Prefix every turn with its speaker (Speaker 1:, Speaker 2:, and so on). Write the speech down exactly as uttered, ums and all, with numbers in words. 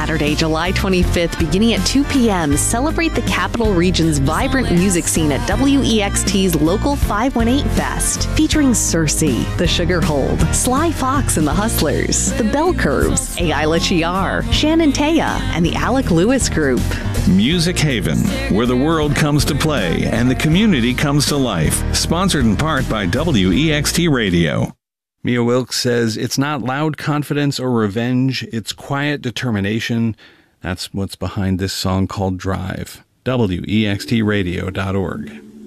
Speaker 1: Saturday, July twenty-fifth, beginning at two p.m., celebrate the Capital Region's vibrant music scene at W E X T's Local five one eight Fest, featuring Cersei, The Sugarhold, Sly Fox and the Hustlers, The Bell Curves, A I La Chiar, Shannon Taya, and the Alec Lewis Group.
Speaker 2: Music Haven, where the world comes to play and the community comes to life. Sponsored in part by W E X T Radio. Mia Wilkes says, it's not loud confidence or revenge, it's quiet determination. That's what's behind this song called Drive. W E X T radio dot org.